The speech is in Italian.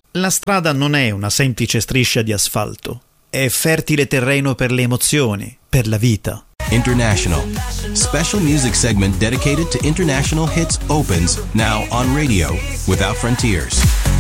La strada non è una semplice striscia di asfalto, è fertile terreno per le emozioni, per la vita. International. Special music segment dedicated to international hits opens now on radio without frontiers.